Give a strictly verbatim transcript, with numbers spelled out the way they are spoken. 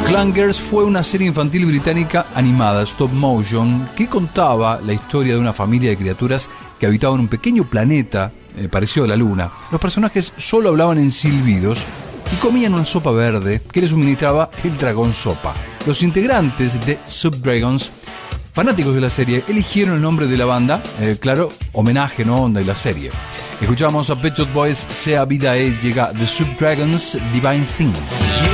Clangers fue una serie infantil británica animada, stop motion, que contaba la historia de una familia de criaturas que habitaban un pequeño planeta eh, parecido a la Luna. Los personajes solo hablaban en silbidos y comían una sopa verde que les suministraba el dragón sopa. Los integrantes de Subdragons, fanáticos de la serie, eligieron el nombre de la banda, eh, claro, homenaje, ¿no? Onda y la serie. Escuchamos a Pet Shop Boys, Sea Vida E, llega The Subdragons, Divine Thing.